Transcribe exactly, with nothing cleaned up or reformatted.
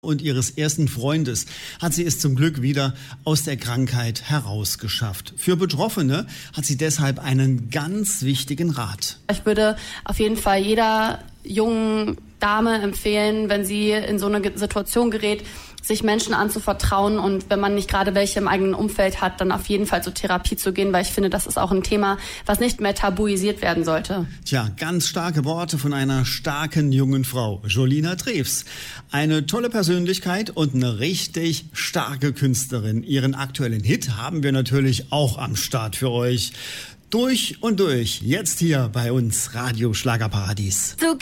und ihres ersten Freundes hat sie es zum Glück wieder aus der Krankheit herausgeschafft. Für Betroffene hat sie deshalb einen ganz wichtigen Rat. Ich würde auf jeden Fall jeder jungen Dame empfehlen, wenn sie in so eine Situation gerät, sich Menschen anzuvertrauen und wenn man nicht gerade welche im eigenen Umfeld hat, dann auf jeden Fall zur Therapie zu gehen, weil ich finde, das ist auch ein Thema, was nicht mehr tabuisiert werden sollte. Tja, ganz starke Worte von einer starken jungen Frau, Jolina Treves. Eine tolle Persönlichkeit und eine richtig starke Künstlerin. Ihren aktuellen Hit haben wir natürlich auch am Start für euch. Durch und durch, jetzt hier bei uns Radio Schlagerparadies. So